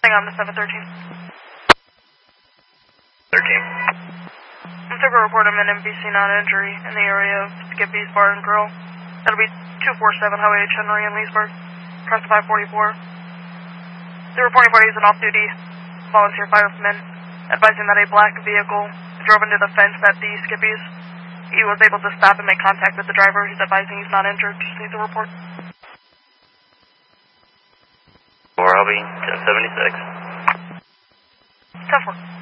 Hang on to 713. 13. I'm took a report of an NBC non-injury in the area of Skippy's Bar and Grill. That'll be 247 Highway H. Henry in Leesburg. Press 544. The reporting party is an off-duty volunteer fireman advising that a black vehicle drove into the fence at the Skippy's. He was able to stop and make contact with the driver. He's advising he's not injured. Just needs a report. 4, I'll be 1076. 10-4.